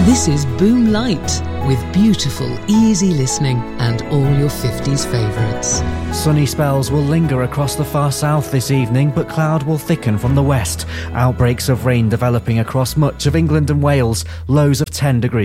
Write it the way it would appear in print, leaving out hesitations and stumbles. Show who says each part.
Speaker 1: This is Boom Light, with beautiful, easy listening and all your 50s favourites.
Speaker 2: Sunny spells will linger across the far south this evening, but cloud will thicken from the west. Outbreaks of rain developing across much of England and Wales, lows of 10 degrees.